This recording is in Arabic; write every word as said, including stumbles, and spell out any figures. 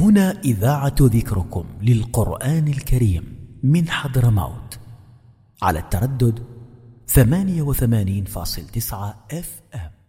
هنا إذاعة ذكركم للقرآن الكريم من حضرموت على التردد ثمانية وثمانين فاصل تسعة اف ام.